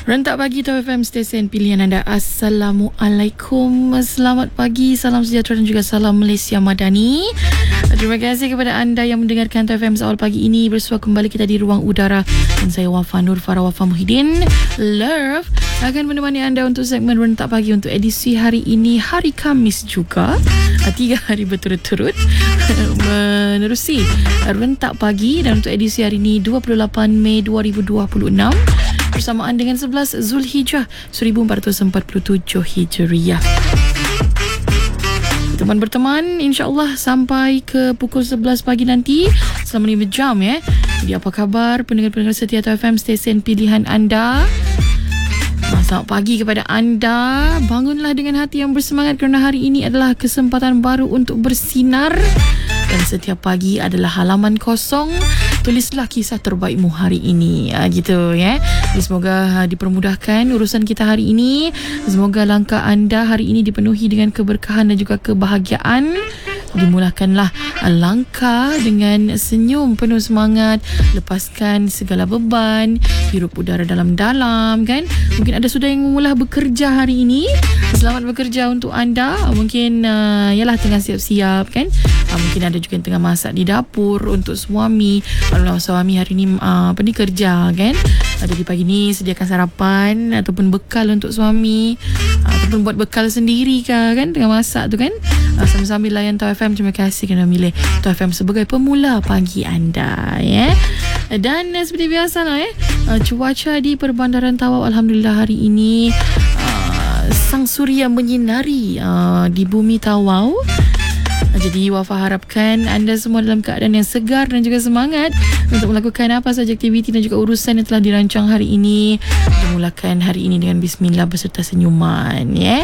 Rentak pagi Tau FM, stesen pilihan anda. Assalamualaikum, selamat pagi, salam sejahtera dan juga salam Malaysia Madani. Terima kasih kepada anda yang mendengarkan Tau FM awal pagi ini. Bersua kembali kita di ruang udara dan saya Wafa Nur Farah Wafa Muhyiddin Love akan menemani anda untuk segmen Rentak Pagi untuk edisi hari ini, hari Khamis juga, 3 hari berturut-turut menerusi Rentak Pagi. Dan untuk edisi hari ini 28 Mei 2026 bersamaan dengan 11 Zulhijjah 1447 Hijriah. Teman berteman, insya-Allah sampai ke pukul 11 pagi nanti selama 5 jam ya. Jadi apa khabar pendengar-pendengar setia Tau FM, stesen pilihan anda? Selamat pagi kepada anda. Bangunlah dengan hati yang bersemangat kerana hari ini adalah kesempatan baru untuk bersinar. Dan setiap pagi adalah halaman kosong. Tulislah kisah terbaikmu hari ini, gitu ya. Jadi semoga dipermudahkan urusan kita hari ini. Semoga langkah anda hari ini dipenuhi dengan keberkahan dan juga kebahagiaan. Dimulakanlah langkah dengan senyum penuh semangat, lepaskan segala beban, hirup udara dalam-dalam kan. Mungkin ada sudah yang mula bekerja hari ini. Selamat bekerja untuk anda. Mungkin yalah tengah siap-siap kan. Mungkin ada juga yang tengah masak di dapur untuk suami. Kalau suami hari ni kerja kan. Jadi pagi ni sediakan sarapan ataupun bekal untuk suami, ataupun buat bekal sendiri kan tengah masak tu kan. Sambil-sambil layan Tau FM. Terima kasih kerana memilih Tau FM sebagai pemula pagi anda ya. Dan seperti biasa lah cuaca di Perbandaran Tawau alhamdulillah hari ini sang suria menyinari di bumi Tawau. Jadi Wafa harapkan anda semua dalam keadaan yang segar dan juga semangat untuk melakukan apa sahaja aktiviti dan juga urusan yang telah dirancang hari ini. Dimulakan hari ini dengan bismillah beserta senyuman ya.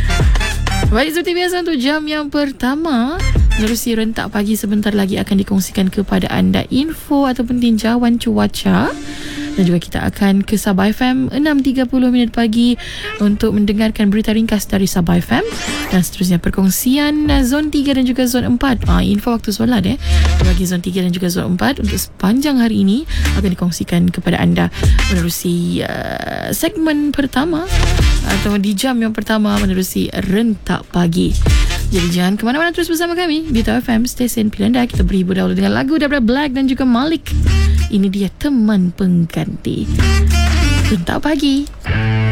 Baik, seperti biasa untuk jam yang pertama menerusi Rentak Pagi, sebentar lagi akan dikongsikan kepada anda info ataupun tinjauan cuaca. Dan juga kita akan ke Sabah FM 6.30 pagi untuk mendengarkan berita ringkas dari Sabah FM. Dan seterusnya perkongsian zon 3 dan juga zon 4. Info waktu solat bagi zon 3 dan juga zon 4 untuk sepanjang hari ini akan dikongsikan kepada anda menerusi segmen pertama atau di jam yang pertama menerusi Rentak Pagi. Jadi jangan ke mana-mana, terus bersama kami di Tau FM, stesen pilihan anda. Kita berhibur dahulu dengan lagu daripada Black dan juga Malik. Ini dia Teman Pengganti. Rentak Pagi.